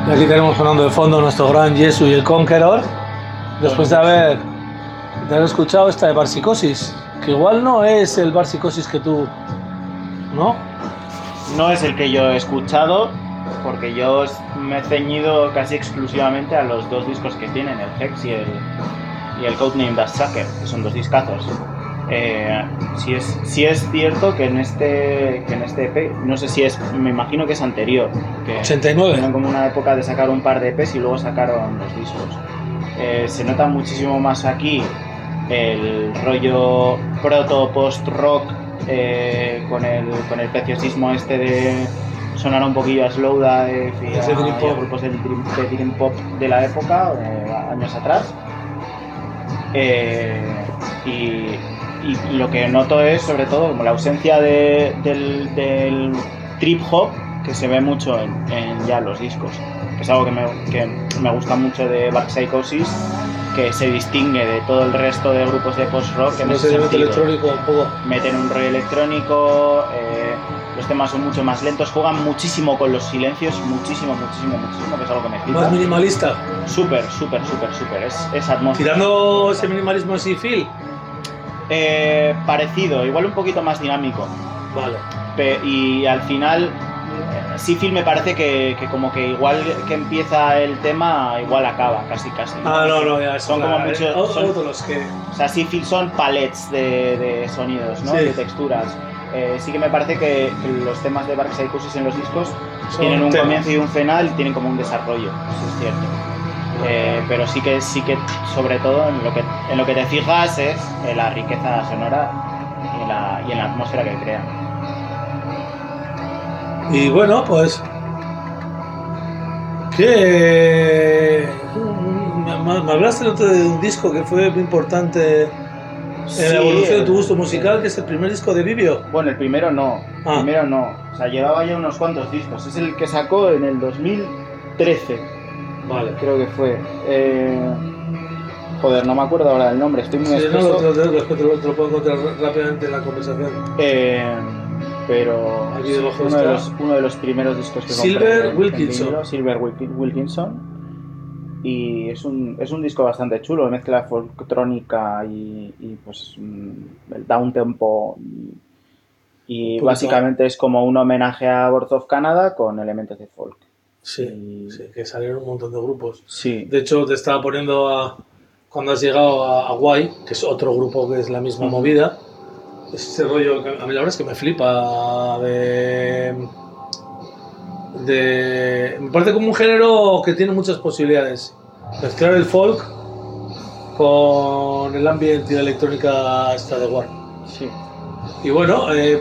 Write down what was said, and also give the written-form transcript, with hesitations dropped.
Y aquí tenemos sonando de fondo nuestro gran Jesus y el Conqueror. Después de haber escuchado esta de Barsicosis, que igual no es el Barsicosis que tú, ¿no? No es el que yo he escuchado, porque yo me he ceñido casi exclusivamente a los dos discos que tienen, el Hex y el Codename Das Sucker, que son dos discazos. Sí es cierto que en este EP, no sé si es, me imagino que es anterior, que 89. tuvieron como una época de sacar un par de EPs y luego sacaron los discos. Se nota muchísimo más aquí el rollo proto-post-rock, con el preciosismo este de sonar un poquillo a Slowdive y a grupos de Dream Pop de la época, años atrás. Y lo que noto es sobre todo como la ausencia del trip hop que se ve mucho en ya los discos, que es algo que me gusta mucho de Bad Psychosis, que se distingue de todo el resto de grupos de post-rock en ese sentido. Electrónico un poco. Meten un rollo electrónico, los temas son mucho más lentos, juegan muchísimo con los silencios, muchísimo, que es algo que me flipa. Más minimalista. Súper, es atmósfera. Tirando ese minimalismo así, Phil. Parecido, igual un poquito más dinámico. Vale. Y al final, sí, Phil me parece que como que igual que empieza el tema, igual acaba, casi. No, ya son como muchos. Son los que. O sea, sí, Phil son palets de sonidos, ¿no? Sí. De texturas. Sí que me parece que los temas de Bad Psychosis en los discos tienen un comienzo y un final y tienen como un desarrollo, eso es cierto. Pero sí que sobre todo en lo que te fijas es en la riqueza sonora y en la atmósfera que crea. Y bueno, pues que me hablaste el otro de un disco que fue muy importante en la evolución de tu gusto musical, que es el primer disco de Vivio. Bueno, el primero no. O sea, llevaba ya unos cuantos discos. Es el que sacó en el 2013. Vale. Creo que fue. Joder, no me acuerdo ahora del nombre. Estoy muy espeso. Después te lo puedo encontrar rápidamente en la conversación. Pero uno de los primeros discos que Silver Wilkinson. Silver Wilkinson. Y es un disco bastante chulo, mezcla folktrónica y pues el downtempo y básicamente es como un homenaje a Birth of Canada con elementos de folk. Sí, que salieron un montón de grupos. Sí. De hecho, te estaba poniendo cuando has llegado a Hawaii, que es otro grupo que es la misma movida. Es ese rollo que a mí la verdad es que me flipa me parece como un género que tiene muchas posibilidades. Mezclar el folk con el ambiente y la electrónica esta de War. Sí. Y bueno,